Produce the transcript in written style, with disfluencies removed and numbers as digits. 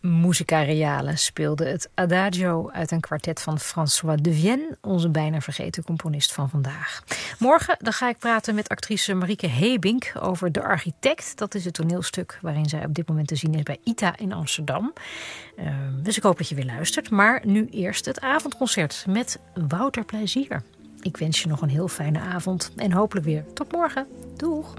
Musica Reale speelde het Adagio uit een kwartet van François de Vienne, onze bijna vergeten componist van vandaag. Morgen dan ga ik praten met actrice Marieke Hebink over De Architect. Dat is het toneelstuk waarin zij op dit moment te zien is bij ITA in Amsterdam. Dus ik hoop dat je weer luistert. Maar nu eerst het avondconcert met Wouter Plezier. Ik wens je nog een heel fijne avond en hopelijk weer tot morgen. Doeg!